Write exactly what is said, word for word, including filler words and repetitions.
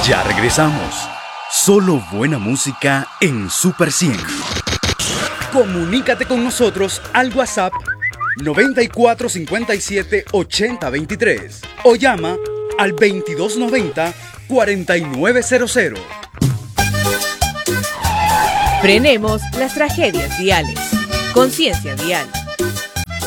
Ya regresamos. Solo buena música en Super cien. Comunícate con nosotros al WhatsApp noventa y cuatro cincuenta y siete ochenta veintitrés o llama al veintidós noventa cuarenta y nueve cero cero. Frenemos las tragedias viales. Conciencia vial.